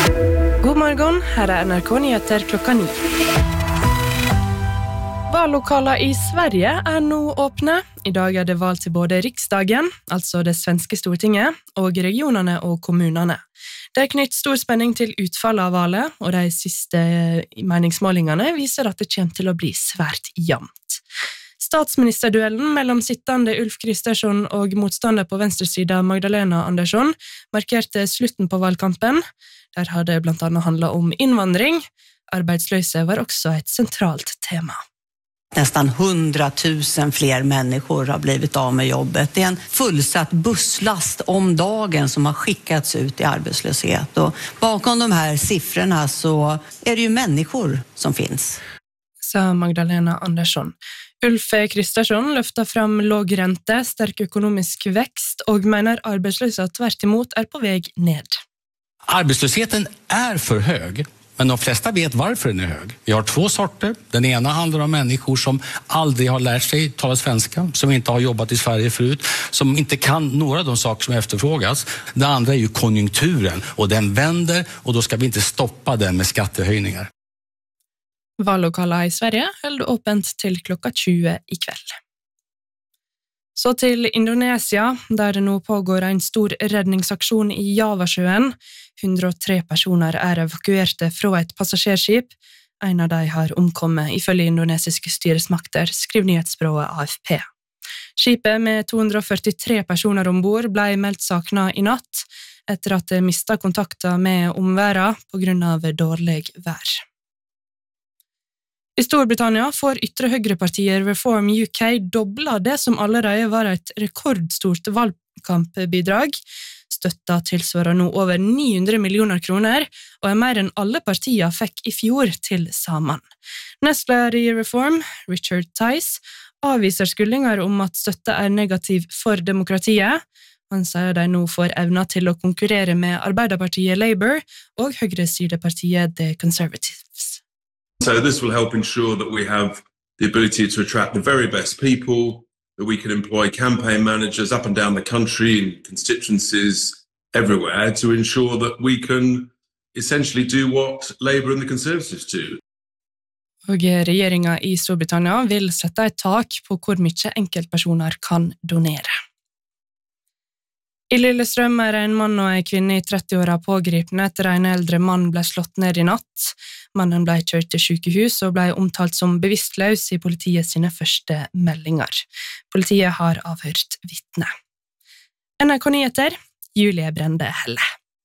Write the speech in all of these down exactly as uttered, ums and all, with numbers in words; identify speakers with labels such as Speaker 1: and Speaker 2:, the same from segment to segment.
Speaker 1: God morgen, her er N R K Nyheter klokka ni. Vallokaler i Sverige er nå åpne. I dag er det valg til både riksdagen, altså det svenske stortinget, og regionene og kommunene. Det er knytt stor spenning til utfallet av valget, og de siste meningsmålingene viser at det kommer til å bli svært jevnt. Statsministerduellen mellom sittende Ulf Kristersson og motstander på venstresida Magdalena Andersson markerte slutten på valgkampen. Der har det blant annet handlet om innvandring. Arbeidsløse var også et sentralt tema.
Speaker 2: Nästan hundratusen fler människor har blivit av med jobbet. Det är en fullsatt busslast om dagen som har skickats ut i arbetslöshet. Och bakom de här siffrorna så är det ju människor som finns.
Speaker 1: Sa Magdalena Andersson. Ulf Kristersson løfter fram låg rente, sterk økonomisk vekst og mener arbeidsløshet tvert imot er på vei ned.
Speaker 3: Arbetslösheten är för hög. Men de flesta vet varför den är hög. Vi har två sorter. Den ena handlar om människor som aldrig har lärt sig tala svenska, som inte har jobbat i Sverige förut, som inte kan några av de saker som efterfrågas. Det andra är ju konjunkturen, och den vänder, och då ska vi inte stoppa den med skattehöjningar.
Speaker 1: Vallokaler i Sverige holder åpent til klokka tjue i kveld. Så til Indonesia, der det nå pågår en stor redningsaksjon i Javasjøen. hundre og tre personer er evakuerte fra et passasjerskip. En av dem har omkommet ifølge indonesiske styresmakter, skriver nyhetsbyrået A F P. Skipet med to hundre og førtitre personer ombord ble meldt savnet i natt, etter at det mistet kontakten med omverdenen på grunn av dårlig vær. I Storbritannia får ytre høyrepartiet Reform U K dobla det som allerede var et rekordstort valgkampbidrag. Støtta tilsvarer nå over ni hundre millioner kroner, og er mer enn alle partier fikk i fjor til sammen. Nestleder i Reform, Richard Tice, avviser skuldinger om at støtta er negativ for demokratiet. Han sier de nå får evna til å konkurrere med Arbeiderpartiet Labour og høyresidepartiet The Conservatives.
Speaker 4: So this will help ensure that we have the ability to attract the very best people, that we can employ campaign managers up and down the country in constituencies everywhere to ensure that we can essentially do what Labour and the Conservatives do.
Speaker 1: Og regjeringen i Storbritannia vil sette et tak på hvor mye enkeltpersoner kan donere. I Lillestrøm er en mann og en kvinne i trettiåra pågripne etter en eldre mann ble slått ned i natt. Mannen ble kjørt til sykehus og ble omtalt som bevisstløs i politiet sine første meldinger. Politiet har avhørt vitne. N R K Nyheter, Julie Brende Helle.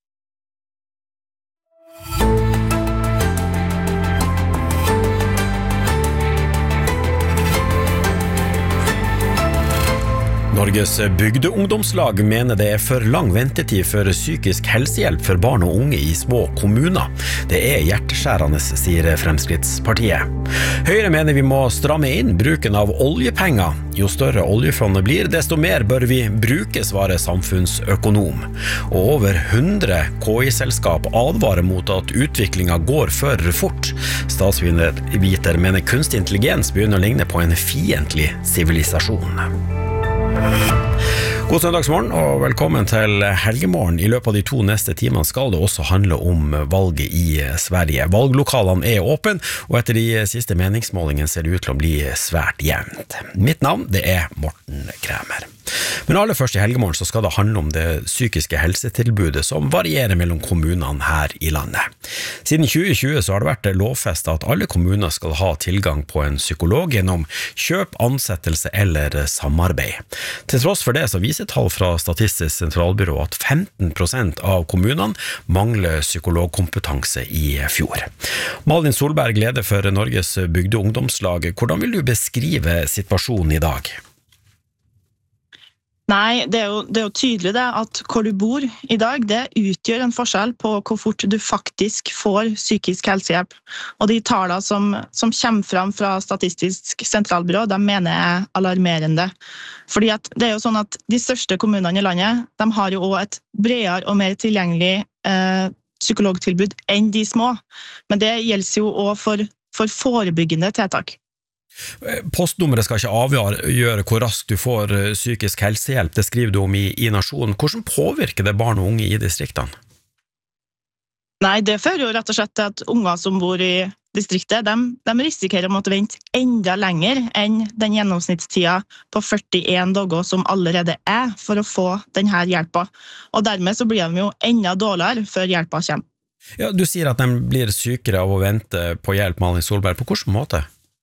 Speaker 5: Norges bygdeungdomslag mener det er for lang ventetid for psykisk helsehjelp for barn og unge i små kommuner. Det er hjerteskjærende, sier Fremskrittspartiet. Høyre mener vi må stramme inn bruken av oljepenger. Jo større oljefondet blir, desto mer bør vi bruke, svarer samfunnsøkonom. Og over hundre K I-selskap advarer mot at utviklingen går for fort. Statsviter mener kunstig intelligens begynner å ligne på en fiendtlig sivilisasjon. God søndagsmorgen og velkommen til Helgemorgen. I løpet av de to neste timene skal det også handle om valget i Sverige. Valglokalene er åpne, og etter de siste meningsmålingene ser det ut til å bli svært jevnt. Mitt navn det er Morten Kræmer. Men aller først i Helgemorgen så skal det handle om det psykiske helsetilbudet som varierer mellom kommunene her i landet. Siden tjue tjue så har det vært lovfestet at alle kommuner skal ha tilgang på en psykolog gjennom kjøp, ansettelse eller samarbeid. Til tross for det så viser tall fra Statistisk sentralbyrå at femten prosent av kommunene mangler psykologkompetanse i fjor. Malin Solberg, leder for Norges bygdeungdomslag. Hvordan vil du beskrive situasjonen i dag?
Speaker 6: Nei, det er, jo, det er jo tydelig det at hvor du bor i dag, det utgjør en forskjell på hvor fort du faktisk får psykisk helsehjelp. Og de tallene som, som kommer frem fra Statistisk sentralbyrå, de mener jeg alarmerende. Fordi at det er jo sånn at de største kommunene i landet, de har jo også et bredere og mer tilgjengelig eh, psykologtilbud enn de små. Men det gjelder jo også for, for forebyggende tiltak.
Speaker 5: Postnummeret skal ikke avgjøre hvor raskt du får psykisk helsehjelp, det skriver du om i, i Nasjonen. Hvordan påvirker det barn og unge i distriktene?
Speaker 6: Nei, det fører jo rett og slett til at unger som bor i distriktet, de, de risikerer å måtte vente enda lenger enn den gjennomsnittstida på førtien dager som allerede er for å få denne hjelpa. Og dermed så blir de jo enda dårligere før hjelpa kommer.
Speaker 5: Ja, du sier at de blir sykere av å vente på hjelp, Malin Solberg. På hvilken måte?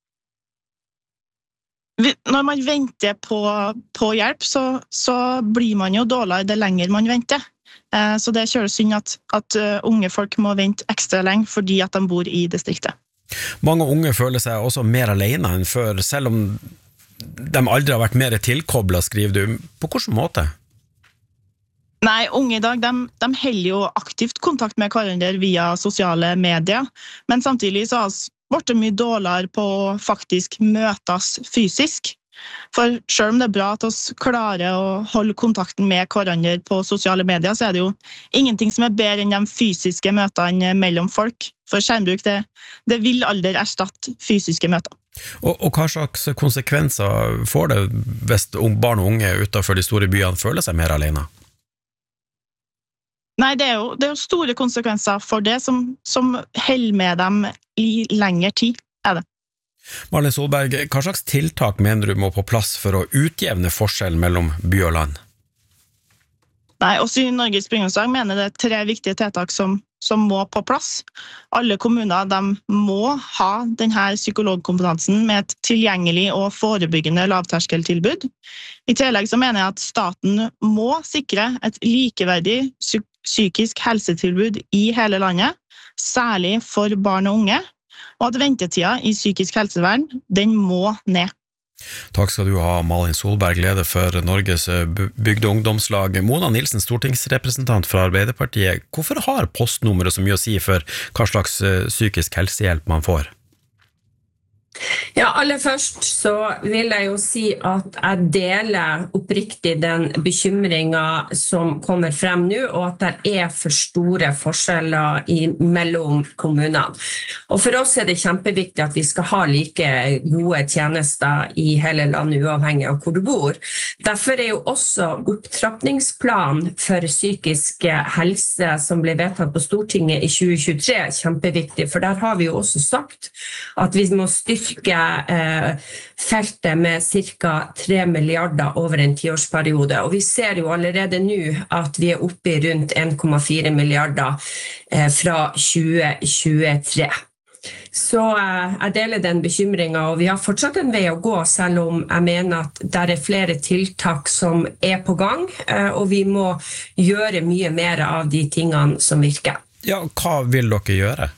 Speaker 6: Når man venter på, på hjelp, så, så blir man jo dårligere det lenger man venter. Så det er kjølig synd at, at unge folk må vente ekstra lenge fordi at de bor i distriktet.
Speaker 5: Mange unge føler seg også mer alene enn før, selv om de aldri har vært mer tilkoblet, skriver du. På hvilken måte?
Speaker 6: Nei, unge i dag, de, de holder jo aktivt kontakt med hverandre via sosiale medier, men samtidig så har vi blitt mye dårligere på å faktisk møtes fysisk. For selv om det er bra at vi klarer å holde kontakten med hverandre på sosiale medier, så er det jo ingenting som er bedre enn de fysiske møtene mellom folk. For skjermbruk, det, det vil aldri erstatte fysiske møter.
Speaker 5: Og, og hva slags konsekvenser får det hvis barn og unge utenfor de store byene føler seg mer alene?
Speaker 6: Nei, det er jo, det er jo store konsekvenser for det som, som holder med dem i lengre tid, er det.
Speaker 5: Malin Solberg, hva slags tiltak mener du må på plass for å utjevne forskjellen mellom by og land?
Speaker 6: Nei, også i Norges Bygningslag mener det er tre viktige tiltak som, som må på plass. Alle kommuner de må ha denne psykologkompetansen med et tilgjengelig og forebyggende lavterskeltilbud. I tillegg så mener jeg at staten må sikre et likeverdig psykisk helsetilbud i hele landet, særlig for barn og unge, og at ventetida i psykisk helsevern, den må ned.
Speaker 5: Takk skal du ha, Malin Solberg, leder for Norges bygdeungdomslag. Mona Nilsen, stortingsrepresentant fra Arbeiderpartiet. Hvorfor har postnummeret så mye å si for hva slags psykisk helsehjelp man får?
Speaker 7: Ja, aller først så vil jeg jo si at jeg deler oppriktig den bekymringen som kommer frem nå, og at det er for store forskjeller i, mellom kommunene. Og for oss er det kjempeviktig at vi skal ha like gode tjenester i hele landet, uavhengig av hvor du bor. Derfor er jo også opptrappingsplan for psykisk helse som ble vedtatt på Stortinget i tjue tjuetre kjempeviktig, for der har vi jo også sagt at vi må styrke eh, feltet med cirka tre milliarder over en tiårsperiode. Og vi ser jo allerede nå at vi er oppe i rundt en komma fire milliarder eh, fra tjue tjuetre. Så eh, jeg deler den bekymringen, og vi har fortsatt en vei å gå, selv om jeg mener at det er flere tiltak som er på gang, eh, og vi må gjøre mye mer av de tingene som virker.
Speaker 5: Ja, hva vil dere gjøre?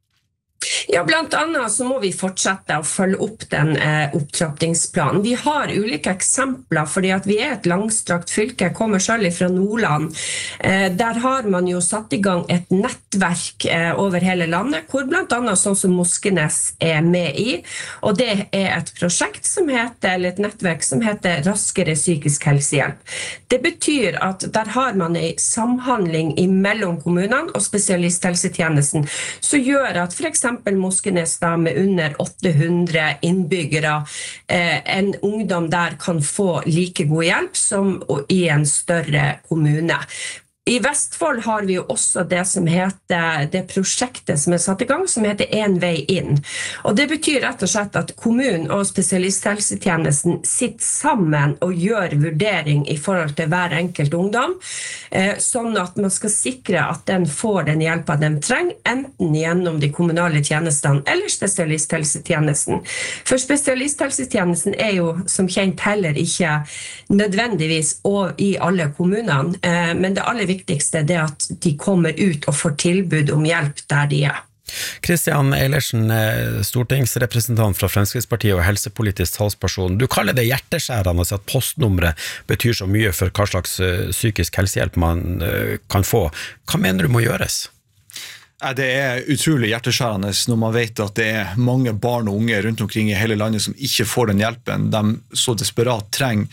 Speaker 7: Ja, blant annet så må vi fortsette å følge opp den eh, opptrappingsplanen. Vi har ulike eksempler, fordi at vi er et langstrakt fylke, jeg kommer selv fra Nordland. Eh, der har man jo satt i gang et nettverk eh, over hele landet, hvor blant annet sånn som Moskenes er med i, og det er et prosjekt som heter, eller et nettverk som heter Raskere psykisk helsehjelp. Det betyr at der har man en samhandling mellom kommunene og spesialisthelsetjenesten, som gjør at for eksempel Moskenes da, med under åtte hundre innbyggere, eh, en ungdom der kan få like god hjelp som i en større kommune. I Vestfold har vi jo også det som heter, det prosjektet som er satt i gang, som heter En vei inn. Og det betyr rett og slett at kommunen og spesialisthelsetjenesten sitter sammen og gjør vurdering i forhold til hver enkelt ungdom, eh, sånn at man skal sikre at den får den hjelpen de trenger, enten gjennom de kommunale tjenestene eller spesialisthelsetjenesten. For spesialisthelsetjenesten er jo som kjent heller ikke nødvendigvis i alle kommunene, eh, men det aller viktigste viktigste er det at de kommer ut og får tilbud om hjelp der de er.
Speaker 5: Kristian Eilertsen, stortingsrepresentant fra Fremskrittspartiet og helsepolitisk talsperson. Du kaller det hjerteskjærende at postnummeret betyr så mye for hva slags psykisk helsehjelp man kan få. Hva mener du må gjøres?
Speaker 8: Det er utrolig hjerteskjærende når man vet at det er mange barn og unge rundt omkring i hele landet som ikke får den hjelpen de så desperat trenger.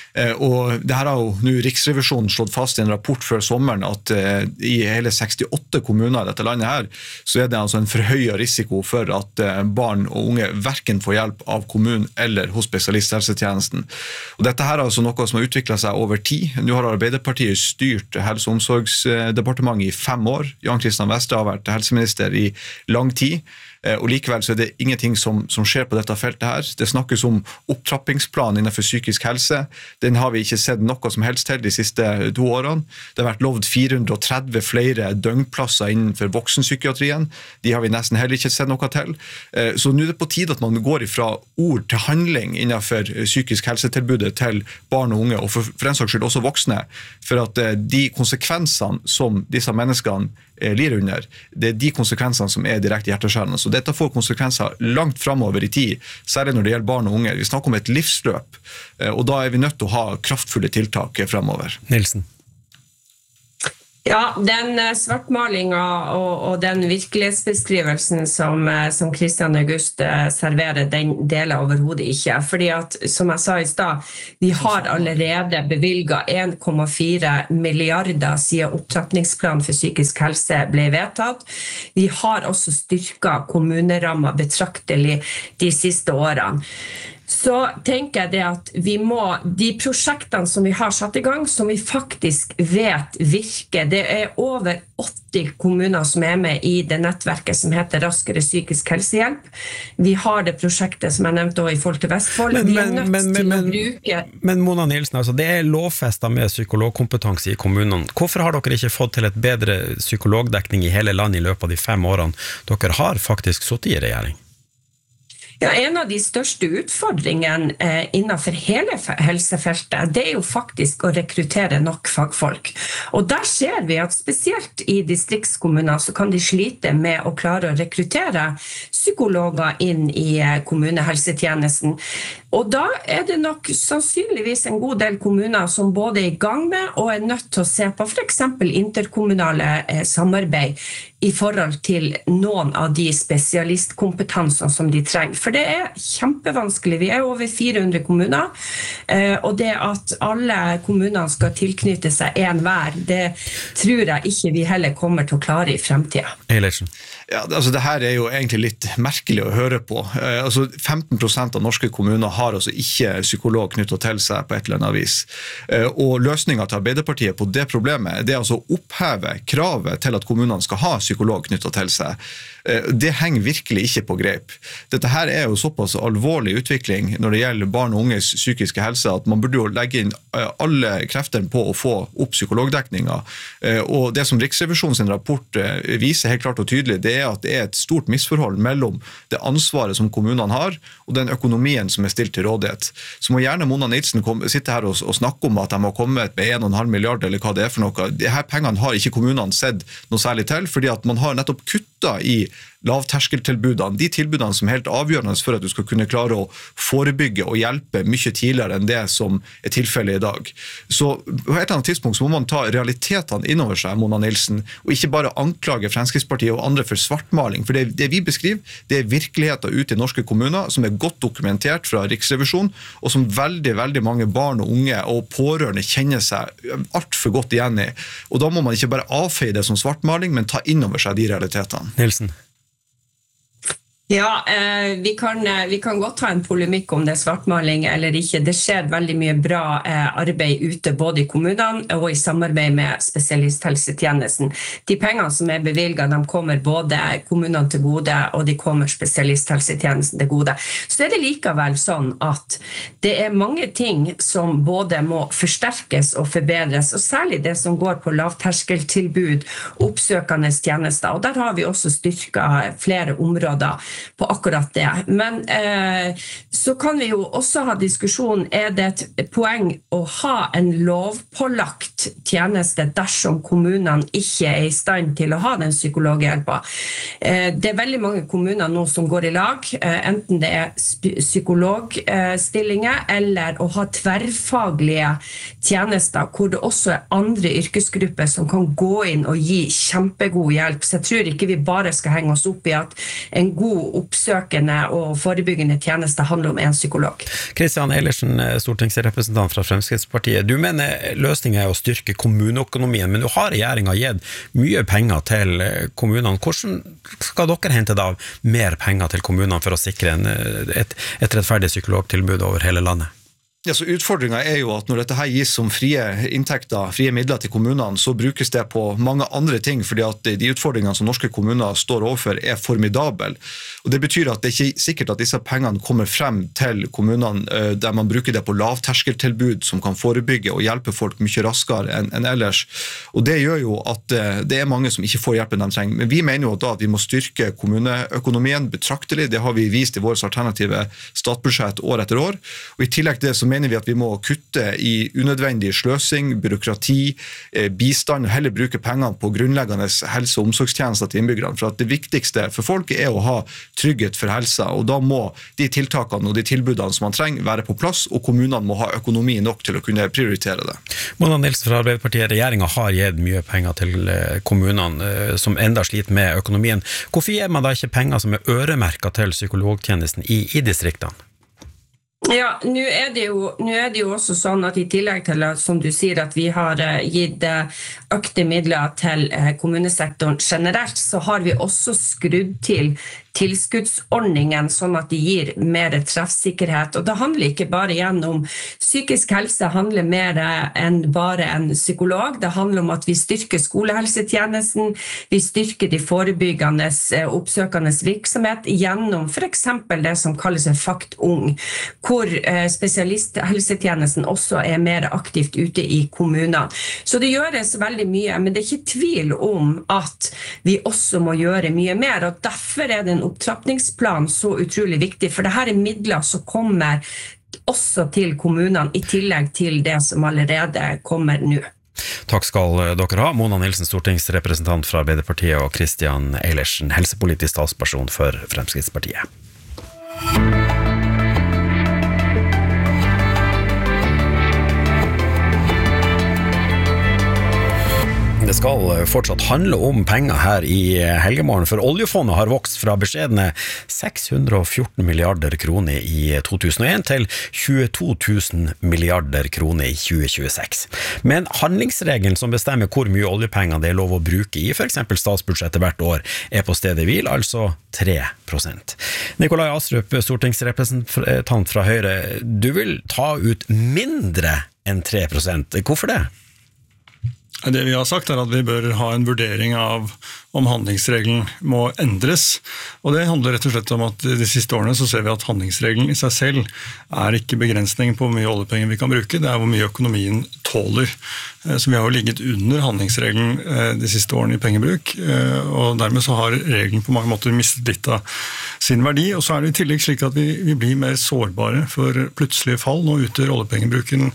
Speaker 8: Og det her har jo nå Riksrevisjonen slått fast i en rapport før sommeren at i hele sekstiåtte kommuner i dette landet her, så er det altså en forhøyet risiko for at barn og unge hverken får hjelp av kommunen eller hos spesialisthelsetjenesten. Og dette her er altså noe som har utviklet seg over tid. Nå har Arbeiderpartiet styrt Helse- og omsorgsdepartementet i fem år. Jan Christian Vestre har vært helseminister i lang tid. Og likevel så er det ingenting som, som skjer på dette feltet her. Det snakkes om opptrappingsplan innenfor psykisk helse. Den har vi ikke sett noe som helst til de siste to årene. Det har vært lovd fire hundre og tretti flere døgnplasser innenfor voksenpsykiatrien. De har vi nesten heller ikke sett noe til. Så nå er det på tide at man går ifra ord til handling innenfor psykisk helsetilbudet til barn og unge, og for, for en saks skyld også voksne, for at de konsekvensene som disse menneskene lir under, det er de konsekvensene som er direkte hjerteskjærende. Så dette får konsekvenser langt fremover i tid, særlig når det gjelder barn og unge. Vi snakker om et livsløp, og da er vi nødt til å ha kraftfulle tiltak fremover.
Speaker 5: Nilsen?
Speaker 7: Ja, den svartmalingen og, og den virkelighetsbeskrivelsen som, som Christian August serverer, den deler overhodet ikke. Fordi at, som jeg sa i sted, vi har allerede bevilget en komma fire milliarder siden opptrappningsplanen for psykisk helse ble vedtatt. Vi har også styrket kommunerammer betraktelig de siste årene. Så tenker jeg det at vi må, de prosjektene som vi har satt i gang, som vi faktisk vet virker, det er over åtti kommuner som er med i det nettverket som heter Raskere psykisk helsehjelp. Vi har det prosjektet som jeg nevnte også i forhold til Vestfold.
Speaker 5: Men,
Speaker 7: vi er nødt
Speaker 5: men, men,
Speaker 7: til
Speaker 5: men,
Speaker 7: å bruke...
Speaker 5: Men Mona Nilsen, altså, det er lovfestet med psykologkompetanse i kommunene. Hvorfor har dere ikke fått til et bedre psykologdekning i hele landet i løpet av de fem årene dere har faktisk suttet i regjering?
Speaker 7: Ja, en av de største utfordringene eh, innenfor hele helsefeltet, det er jo faktisk å rekruttere nok fagfolk. Og der ser vi at spesielt i distriktskommuner så kan de slite med å klare å rekruttere psykologer inn i kommunehelsetjenesten. Og da er det nok sannsynligvis en god del kommuner som både er i gang med og er nødt til å se på for eksempel interkommunale eh, samarbeid i forhold til noen av de spesialistkompetansene som de trenger. For det er kjempevanskelig. Vi er over fire hundre kommuner, og det at alle kommunene skal tilknytte seg en hver, det tror jeg ikke vi heller kommer til å klare i fremtiden.
Speaker 5: Eilertsen?
Speaker 8: Ja, altså det her er jo egentlig litt merkelig å høre på. Eh, altså femten prosent av norske kommuner har altså ikke psykolog knyttet til seg på et eller annet vis. Eh, og løsningen til Arbeiderpartiet på det problemet, det er altså å oppheve kravet til at kommunene skal ha psykolog knyttet til seg. Eh, det henger virkelig ikke på greip. Dette her er jo såpass alvorlig utvikling når det gjelder barn og unges psykiske helse, at man burde jo legge inn alle kreftene på å få opp psykologdekninga. Eh, og det som Riksrevisjonens rapport eh, viser helt klart og tydelig, det er at det er et stort misforhold mellom det ansvaret som kommunene har og den økonomien som er stilt til rådighet. Så må gjerne Mona Nilsen komme, sitte her og, og snakke om at de har kommet med en komma fem milliard eller hva det er for noe. De her pengene har ikke kommunene sett noe særlig til, fordi at man har nettopp kuttet i lavterskeltilbudene, de tilbudene som er helt avgjørende for at du skal kunne klare å forebygge og hjelpe mye tidligere enn det som er tilfellet i dag. Så på et eller annet tidspunkt så må man ta realitetene innover seg, Mona Nilsen, og ikke bare anklage Fremskrittspartiet og andre for svartmaling, for det, det vi beskriver, det er virkeligheten ute i norske kommuner som er godt dokumentert fra Riksrevisjonen, og som veldig, veldig mange barn og unge og pårørende kjenner seg alt for godt igjen i. Og da må man ikke bare avfeie det som svartmaling, men ta innover seg de realitetene.
Speaker 5: Nilsen?
Speaker 7: Ja, eh, vi, kan, vi kan godt ha en polemikk om det er svartmaling eller ikke. Det skjer veldig mye bra eh, arbeid ute både i kommunene og i samarbeid med spesialisthelsetjenesten. De pengene som er bevilget, de kommer både kommunene til gode og de kommer spesialisthelsetjenesten til gode. Så er det likevel sånn at det er mange ting som både må forsterkes og forbedres, og særlig det som går på lavterskeltilbud, oppsøkende tjenester. Og der har vi også styrket flere områder på akkurat det. Men eh, så kan vi jo også ha diskusjon, er det et poeng å ha en lovpålagt tjeneste dersom kommunene ikke er i stand til å ha den psykologhjelpen? Eh, det er veldig mange kommuner nå som går i lag, eh, enten det er psykologstillinger eller å ha tverrfaglige tjenester, hvor det også er andre yrkesgrupper som kan gå inn og gi kjempegod hjelp. Så jeg tror ikke vi bare skal henge oss opp i at en god oppsøkende og forebyggende tjenester handler om en psykolog.
Speaker 5: Kristian Eilertsen, stortingsrepresentant fra Fremskrittspartiet. Du mener løsningen er å styrke kommuneøkonomien, men du har regjeringen gitt mye penger til kommunene. Hvordan skal dere hente da mer penger til kommunene for å sikre en, et, et rettferdig psykologtilbud over hele landet?
Speaker 8: Ja, så utfordringen er jo at når dette her gis som frie inntekter, frie midler til kommunene, så brukes det på mange andre ting, fordi at de utfordringene som norske kommuner står overfor er formidabel. Og det betyr at det er ikke sikkert at disse pengene kommer frem til kommunene der man bruker det på lavterskeltilbud som kan forebygge og hjelpe folk mye raskere enn, enn ellers. Og det gjør jo at det er mange som ikke får hjelpen de trenger. Men vi mener jo da at vi må styrke kommuneøkonomien betraktelig. Det har vi vist i vårt alternative statsbudsjett år etter år. Og i tillegg til det så mener vi at vi må kutte i unødvendig sløsing, byråkrati, bistand, og heller bruke pengene på grunnleggende helse- og omsorgstjenester til innbyggerne. For at det viktigste for folk er å ha trygghet for helsa, og da må de tiltakene og de tilbudene som man trenger være på plass, og kommunene må ha økonomi nok til å kunne prioritere det.
Speaker 5: Mona Nilsen fra Arbeiderpartiet, regjeringen har gitt mye penger til kommunene som enda sliter med økonomien. Hvorfor gir man da ikke penger som er øremerket til psykologtjenesten i, i distriktene?
Speaker 7: Ja, nå er det jo, nå er det jo også sånn at i tillegg til at, som du sier, at vi har gitt økte midler til kommunesektoren generelt, så har vi også skrudd til tilskuddsordningen sånn at de gir mer treffsikkerhet. Og det handler ikke bare igjen om psykisk helse, handler mer enn bare en psykolog. Det handler om at vi styrker skolehelsetjenesten, vi styrker de forebyggende, oppsøkende virksomhet gjennom for eksempel det som kalles en Fakt Ung, hvor spesialisthelsetjenesten også er mer aktivt ute i kommunene. Så det gjøres veldig mye, men det er ikke tvil om at vi også må gjøre mye mer, og derfor er det en opptrappingsplan så utrolig viktig, for det her er midler som kommer også til kommunene, i tillegg til det som allerede kommer nå.
Speaker 5: Takk skal dere ha, Mona Nilsen, stortingsrepresentant fra Arbeiderpartiet, og Kristian Eilertsen, helsepolitisk talsperson for Fremskrittspartiet. Det skal fortsatt handle om penger her i Helgemorgen, for oljefondet har vokst fra beskjedne seks hundre og fjorten milliarder kroner i to tusen og en til tjueto tusen milliarder kroner i tjue tjueseks. Men handlingsregelen som bestemmer hvor mye oljepenger det er lov å bruke i for eksempel statsbudsjettet hvert år, er på stedet hvil, altså tre prosent. Nikolai Astrup, stortingsrepresentant fra Høyre, du vil ta ut mindre enn tre prosent. Hvorfor det?
Speaker 9: Det vi har sagt er at vi bør ha en vurdering av om handlingsregelen må endres, og det handler rett og slett om at de siste årene så ser vi at handlingsregelen i seg selv er ikke begrensning på hvor mye oljepenger vi kan bruke, det er hvor mye økonomien tåler. Så vi har jo ligget under handlingsregelen de siste årene i pengebruk, og dermed så har regelen på mange måter mistet litt av sin verdi, og så er det i tillegg slik at vi, vi blir mer sårbare for plutselige fall. Nå utgjør oljepengebruken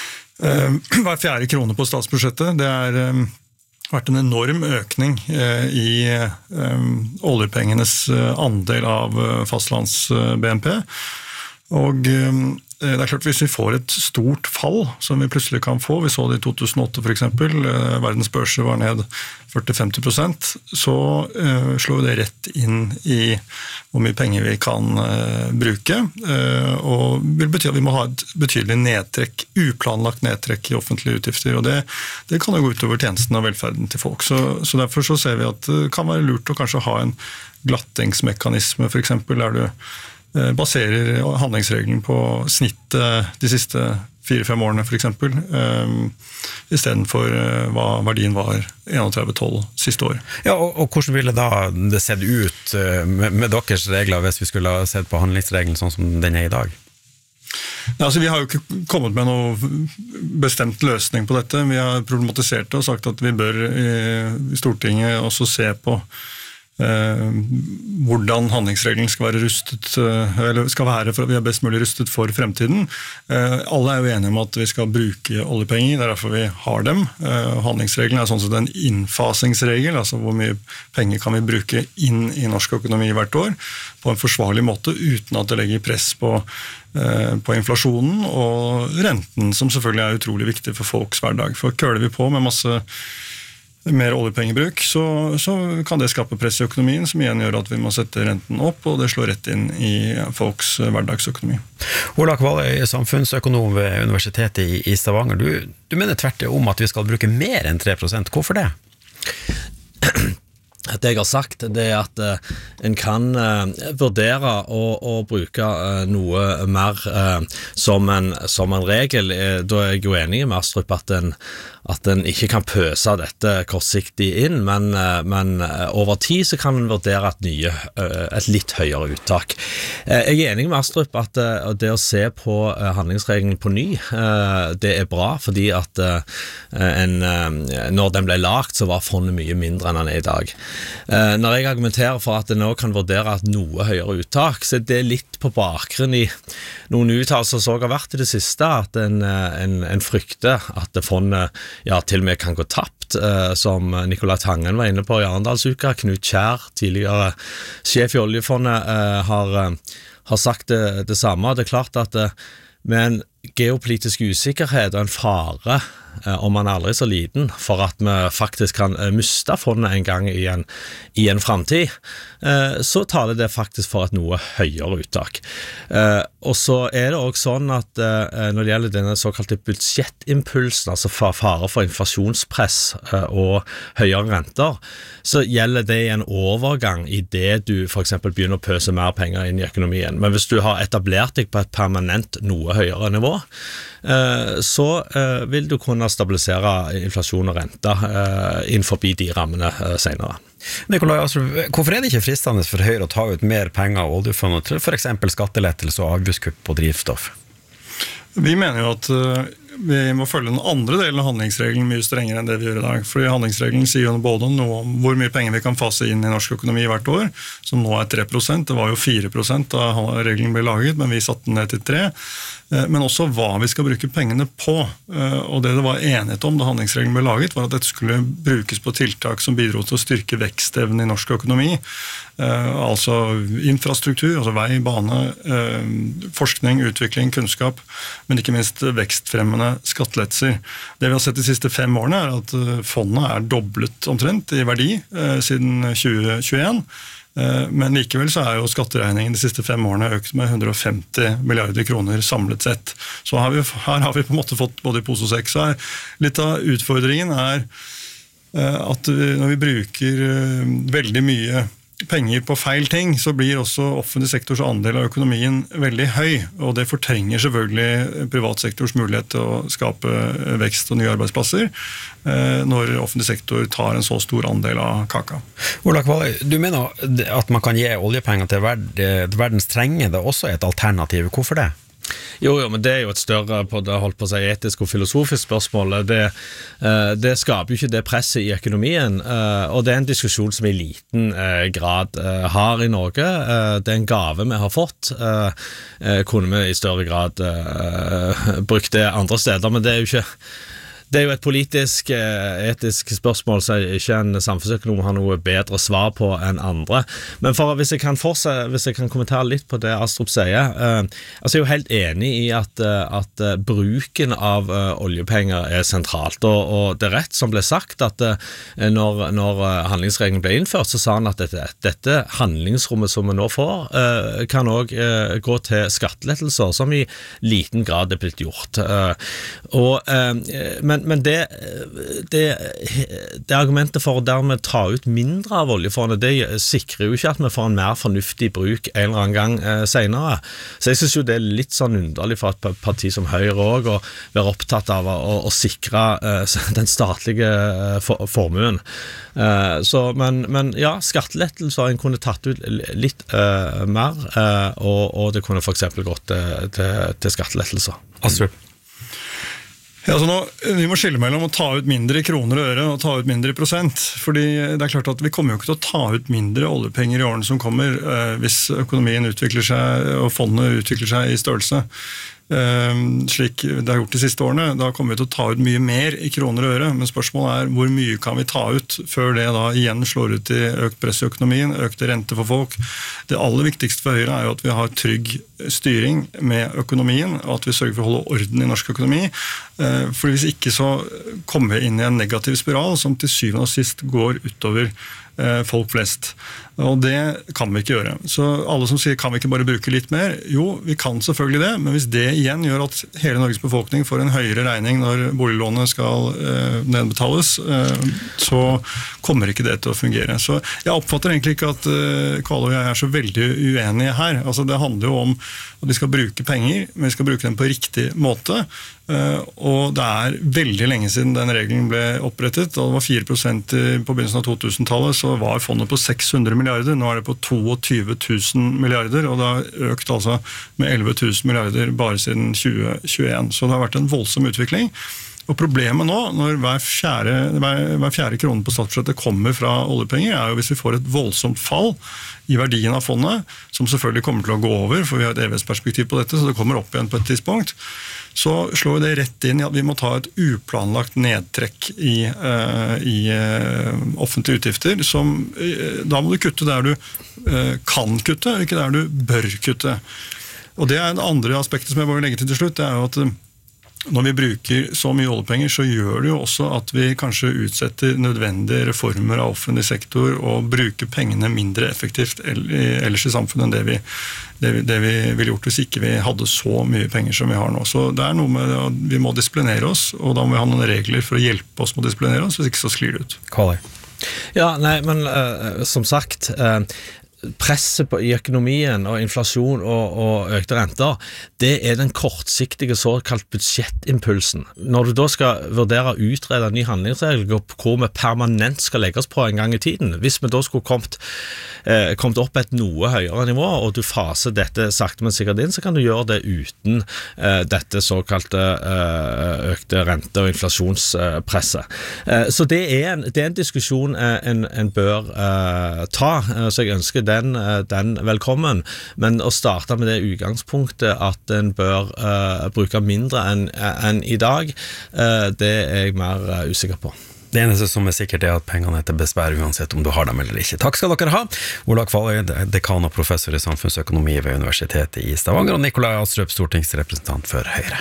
Speaker 9: hver fjerde krone på statsbudsjettet. Det har vært en enorm økning i oljepengenes andel av fastlands-B N P. Og det er klart hvis vi får et stort fall som vi plutselig kan få, vi så det i to tusen og åtte for eksempel, verdens børser var ned førti til femti prosent, så uh, slår det rett inn i hvor mye penger vi kan uh, bruke, uh, og vil bety at vi må ha et betydelig nedtrekk, uplanlagt nedtrekk i offentlige utgifter, og det, det kan jo gå utover tjenesten og velferden til folk. Så, så derfor så ser vi at det kan være lurt å kanskje ha en glattingsmekanisme, for eksempel, der du baserer handlingsregelen på snittet de siste fire-fem årene for eksempel, um, i stedet for uh, hva verdien var trettien tolv siste år.
Speaker 5: Ja, og, og hvordan ville da det sett ut uh, med, med deres regler hvis vi skulle ha sett på handlingsregelen sånn som den er i dag?
Speaker 9: Ja, altså, vi har jo ikke kommet med noen bestemt løsning på dette. Vi har problematisert det og sagt at vi bør i, i Stortinget også se på Eh, hvordan handlingsregelen skal være rustet eller skal være for at vi er best mulig rustet for fremtiden. Eh, alle er jo enige om at vi skal bruke oljepenger, det er derfor vi har dem. Eh, handlingsregelen er sånn som en innfasingsregel, altså hvor mye penger kan vi bruke inn i norsk økonomi hvert år på en forsvarlig måte uten at det legger press på, eh, på inflasjonen og renten, som selvfølgelig er utrolig viktig for folks hverdag. For køler vi på med masse mer oljepengebruk, så, så kan det skape press i økonomien, som igjen gjør at vi må sette renten opp, og det slår rett inn i folks hverdagsøkonomi.
Speaker 5: Ola Kvaløy, samfunnsøkonom ved Universitetet i, i Stavanger. Du, du mener tvert om at vi skal bruke mer enn tre prosent. Hvorfor det?
Speaker 10: Det jeg har sagt, det er at uh, en kan uh, vurdere å, å bruke uh, noe mer uh, som, en, som en regel. Da er jeg jo enig med Astrup at en, at en ikke kan pøse dette kortsiktig inn, men, uh, men uh, over tid så kan en vurdere et, nye, uh, et litt høyere uttak. Uh, jeg er enig med Astrup at uh, det å se på uh, handlingsregelen på ny, uh, det er bra, fordi at uh, en, uh, når den ble lagt, så var fondet mye mindre enn den er i dag. Uh, når jeg argumenterer for at det nå kan vurdere et noe høyere uttak, så er det litt på bakgrunn i noen uttalelser som har vært i det siste, at en, en, en frykter at fondet ja, til og med kan gå tapt, uh, som Nicolai Tangen var inne på i Arendalsuka. Knut Kjær, tidligere sjef i oljefondet, uh, har, uh, har sagt det, det samme. Det er klart at uh, med en geopolitisk usikkerhet og en fare om man er aldri så liten, for at vi faktisk kan miste fondet en gang i en, i en fremtid, så taler det faktisk for et noe høyere uttak. Og så er det også sånn at når det gjelder denne såkalte budsjettimpulsen, altså fare for inflasjonspress og høyere renter, så gjelder det i en overgang i det du for eksempel begynner å pøse mer penger inn i økonomien. Men hvis du har etablert deg på et permanent noe høyere nivå, så vil du kunne stabilisere inflasjon og rente innenfor de rammene senere.
Speaker 5: Nikolai, altså, hvorfor er det ikke fristende for Høyre å ta ut mer penger av oljefondet til for eksempel skattelettelse og avgiftskutt på drivstoff?
Speaker 9: Vi mener jo at vi må følge den andre delen av handlingsregelen mye strengere enn det vi gjør i dag. Fordi handlingsregelen sier jo både noe om hvor mye penger vi kan fase inn i norsk økonomi hvert år, som nå er tre prosent. Det var jo fire prosent da regelen ble laget, men vi satte den ned til tre. Men også hva vi skal bruke pengene på. Og det det var enighet om da handlingsregelen ble laget, var at dette skulle brukes på tiltak som bidro til å styrke vekstevnen i norsk økonomi. Altså infrastruktur, altså vei, bane, forskning, utvikling, kunnskap, men ikke minst vekstfremmende skattelettelser. Det vi har sett de siste fem årene er at fondet er doblet omtrent i verdi siden tjue tjueen. Men likevel så er jo skatteregningen de siste fem årene økt med hundre og femti milliarder kroner samlet sett. Så har vi, her har vi på en måte fått både i pose og sekk. Så er litt av utfordringen er at når vi bruker veldig mye penger på feil ting, så blir også offentlig sektors andel av økonomien veldig høy, og det fortrenger selvfølgelig privatsektors mulighet til å skape vekst og nye arbeidsplasser når offentlig sektor tar en så stor andel av kaka.
Speaker 5: Ola Kvaløy, du mener at man kan gi oljepenger til verdens trengende også er et alternativ. Hvorfor det?
Speaker 10: Jo, jo, men det er jo et større på det, holdt på å si, etisk og filosofisk spørsmål. Det, det skaper jo ikke det presset i økonomien, og det er en diskusjon som i liten grad har i Norge. Det er en gave vi har fått. Kunne vi i større grad brukt det andre steder, men det er jo ikke Det er jo et politisk, etisk spørsmål så ikke en samfunnsøkonom har noe bedre svar på enn andre. Men for, hvis, jeg kan forse, hvis jeg kan kommentere litt på det Astrup sier, eh, altså jeg er jo helt enig i at, at bruken av uh, oljepenger er sentralt, og, og det er rett som ble sagt at uh, når, når handlingsregelen ble innført, så sa han at dette, dette handlingsrommet som vi nå får, uh, kan også uh, gå til skattelettelser, som i liten grad er blitt gjort. Uh, og, uh, men Men det, det, det argumentet for å dermed ta ut mindre av oljefondet, det sikrer jo ikke at vi får en mer fornuftig bruk en eller annen gang eh, senere. Så jeg synes jo det er litt sånn underlig for et parti som Høyre også, å være opptatt av å, å sikre eh, den statlige eh, for, formuen. Eh, så, men, men ja, skattelettelser en kunne tatt ut litt eh, mer, eh, og, og det kunne for eksempel gått til, til, til skattelettelser.
Speaker 5: Astrup?
Speaker 9: Ja, så nå, vi må skille mellom å ta ut mindre kroner og øre og ta ut mindre prosent, fordi det er klart at vi kommer jo ikke til å ta ut mindre oljepenger i årene som kommer eh, hvis økonomien utvikler seg og fondet utvikler seg i størrelse. slik det har gjort de siste årene. Da kommer vi til å ta ut mye mer i kroner og øre, men spørsmålet er hvor mye kan vi ta ut før det da igjen slår ut i økt press i økonomien, økte rente for folk. Det aller viktigste for Høyre er jo at vi har trygg styring med økonomien, og at vi sørger for å holde orden i norsk økonomi. For hvis ikke så kommer vi inn i en negativ spiral som til syvende og sist går utover folk flest. Og det kan vi ikke gjøre. Så alle som sier, kan vi ikke bare bruke litt mer? Jo, vi kan selvfølgelig det, men hvis det igjen gjør at hele Norges befolkning får en høyere regning når boliglånet skal eh, nedbetales, eh, så kommer ikke det til å fungere. Så jeg oppfatter egentlig ikke at eh, Kvale og jeg er så veldig uenige her. Altså, det handler jo om at vi skal bruke penger, men vi skal bruke dem på riktig måte. Uh, og det er veldig lenge siden den regelen ble opprettet. Da det var fire prosent på begynnelsen av to tusen-tallet, så var fondet på seks hundre milliarder. Nå er det på tjueto tusen milliarder, og det har økt altså med elleve tusen milliarder bare siden tjue tjueen. Så det har vært en voldsom utvikling. Og problemet nå, når hver fjerde, hver, hver fjerde krone på statsbudsjettet kommer fra oljepenger, er jo hvis vi får et voldsomt fall i verdien av fondet, som selvfølgelig kommer til å gå over, for vi har et evighetsperspektiv på dette, så det kommer opp igjen på et tidspunkt, så slår det rett inn i at vi må ta et uplanlagt nedtrekk i, uh, i uh, offentlige utgifter, som uh, da må du kutte der du uh, kan kutte, ikke der du bør kutte. Og det er en andre aspektet som jeg bare legger til til slutt, det er jo at uh, når vi bruker så mye oljepenger, så gjør det jo også at vi kanskje utsetter nødvendige reformer av offentlig sektor og bruker pengene mindre effektivt ellers i samfunnet enn det vi, det vi, det vi ville gjort hvis ikke vi hadde så mye penger som vi har nå. Så det er noe med at vi må disiplinere oss, og da må vi ha noen regler for å hjelpe oss med å disiplinere oss, hvis ikke så sklir det ut.
Speaker 5: Kvale.
Speaker 10: Ja, nei, men uh, som sagt... Uh, presset på, i økonomien og inflasjon og, og økte renter, det er den kortsiktige såkalt budsjettimpulsen. Når du da skal vurdere å utrede en ny handlingsregel hvor vi permanent skal legges på en gang i tiden, hvis vi da skulle kommet, eh, kommet opp et noe høyere nivå, og du faser dette sakte men sikkert inn, så kan du gjøre det uten eh, dette såkalte eh, økte rente- og inflasjonspresset. Eh, så det er, en, det er en diskusjon eh, en, en bør eh, ta, eh, så jeg ønsker Den, den velkommen, men å starte med det utgangspunktet at en bør uh, bruke mindre enn en i dag, uh, det er jeg mer uh, usikker på.
Speaker 5: Det eneste som er sikkert er at pengene er til besvær uansett om du har dem eller ikke. Takk skal dere ha. Ola Kvale, dekan og professor i samfunnsøkonomi ved Universitetet i Stavanger, og Nikolai Astrup, stortingsrepresentant for Høyre.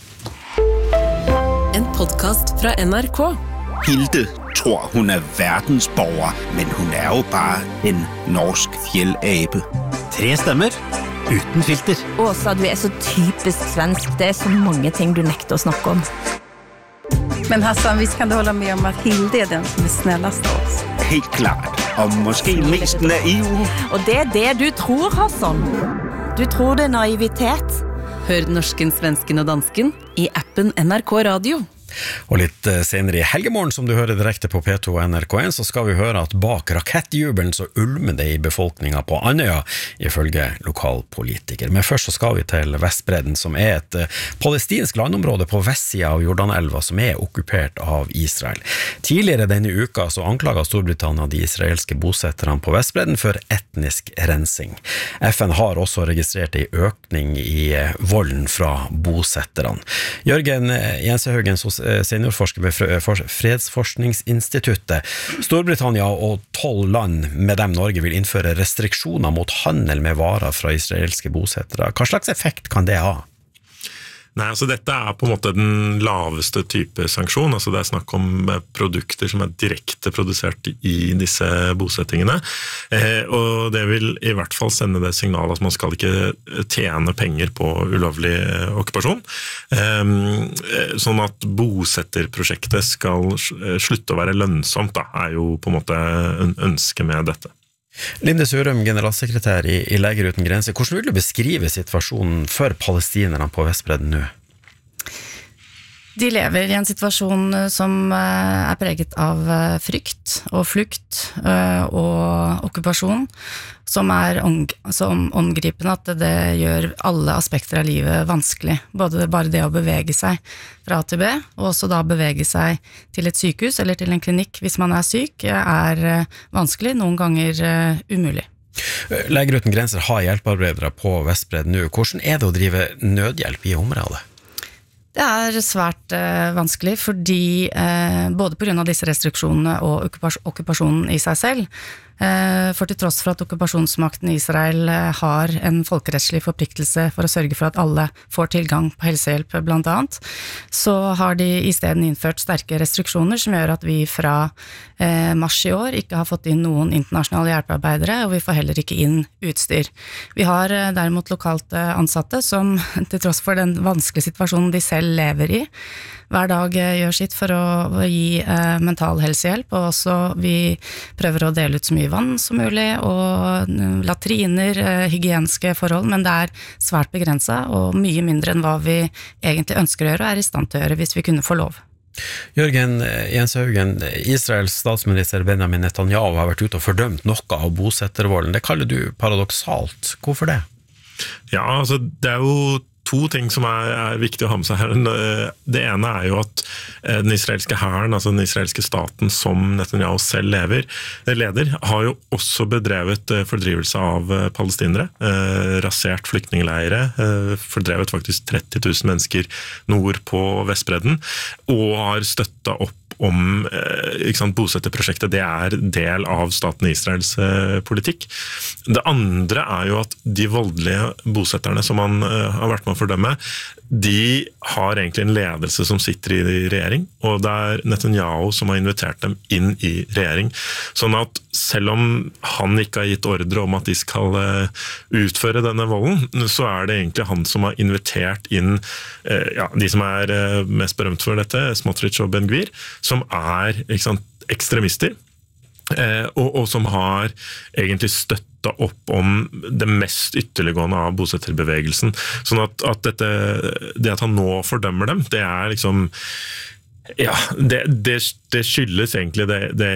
Speaker 11: En podcast fra N R K.
Speaker 12: Hilde tror, hun er verdensborger, men hun er jo bare en norsk fjellabe.
Speaker 13: Tre stemmer, uten filter.
Speaker 14: Åsa, du er så typisk svensk. Det er så mange ting du nekter å snakke om.
Speaker 15: Men Hassan, visst kan du holde med om at Hilde er den som er snällast av oss?
Speaker 12: Helt klart, og måske mest naiv.
Speaker 14: Og det er det du tror, Hassan. Du tror det er naivitet.
Speaker 11: Hør norsken, svensken og dansken i appen N R K Radio.
Speaker 5: Og litt senere i Helgemorgen, som du hører direkte på P to og N R K en, så skal vi høre at bak rakettjubelen så ulmer det i befolkningen på Andøya, ifølge lokalpolitiker. Men først så skal vi til Vestbredden, som er et palestinsk landområde på vestsiden av Jordanelva, som er okkupert av Israel. Tidligere denne uka så anklaget Storbritannia de israelske bosetterne på Vestbredden for etnisk rensing. F N har også registrert en økning i volden fra bosetterne. Jørgen Jensehaugen, seniorforsker ved Fredsforskningsinstituttet. Storbritannia og tolv land, med dem Norge, vil innføre restriksjoner mot handel med varer fra israelske bosettere. Hva slags effekt kan det ha?
Speaker 16: Nei, altså dette er på en måte den laveste type sanksjon, altså det er snakk om produkter som er direkte produsert i disse bosettingene, eh, og det vil i hvert fall sende det signalet at man skal ikke tjene penger på ulovlig okkupasjon, eh, sånn at bosetterprosjektet skal slutte å være lønnsomt, da, er jo på en måte ønsket med dette.
Speaker 5: Linde Sørum, generalsekretær i, i Leger uten grenser. Hvordan vil du beskrive situasjonen for palestinerne på Vestbredden nå?
Speaker 17: De lever i en situasjon som er preget av frykt og flukt og okkupasjon, som er så omgripende at det gjør alle aspekter av livet vanskelig. Både bare det å bevege seg fra A til B, og også da bevege seg til et sykehus eller til en klinikk hvis man er syk, er vanskelig, noen ganger umulig.
Speaker 5: Leger uten grenser har hjelpearbeidere på Vestbredden nå. Hvordan er det å drive nødhjelp i området?
Speaker 17: Det er svært eh, vanskelig, fordi eh, både på grunn av disse restriksjonene og okkupas- okkupasjonen i seg selv, eh, for til tross for at okkupasjonsmakten i Israel eh, har en folkerettslig forpliktelse for å sørge for at alle får tilgang på helsehjelp blant annet, så har de i stedet innført sterke restriksjoner som gjør at vi fra eh, mars i år ikke har fått inn noen internasjonale hjelpearbeidere, og vi får heller ikke inn utstyr. Vi har eh, derimot lokalt eh, ansatte som til tross for den vanskelige situasjonen de selv lever i, hver dag gjør sitt for å gi eh, mental helsehjelp, og også vi prøver å dele ut så mye vann som mulig, og latriner, eh, hygieniske forhold, men det er svært begrenset, og mye mindre enn hva vi egentlig ønsker å gjøre, og er i stand til å gjøre hvis vi kunne få lov.
Speaker 5: Jørgen Jenshaugen, Israels statsminister Benjamin Netanyahu har vært ute og fordømt noe av bosettervolden. Det kaller du paradoksalt. Hvorfor det?
Speaker 16: Ja, altså det er jo to ting som er, er viktig å ha med seg her. Det ene er jo at den israelske hæren, altså den israelske staten som Netanyahu selv lever, leder, har jo også bedrevet fordrivelse av palestinere, rasert flyktningleire, fordrevet faktisk tretti tusen mennesker nord på Vestbredden, og har støttet opp om ikke sant, bosetterprosjektet. Det er del av staten Israels politikk. Det andre er jo at de voldelige bosetterne som man har vært med å fordømme, de har egentlig en ledelse som sitter i regjering, og det er Netanyahu som har invitert dem inn i regjering. Sånn at selv om han ikke har gitt ordre om at de skal utføre denne volden, så er det egentlig han som har invitert inn ja, de som er mest berømt for dette, Smotrich og Ben Gvir, som er ikke sant, ekstremister, og, og som har egentlig støttet opp om det mest ytterliggående av bosetterbevegelsen. Sånn at, at dette, det at han nå fordømmer dem, det er liksom ja, det, det, det skyldes egentlig det, det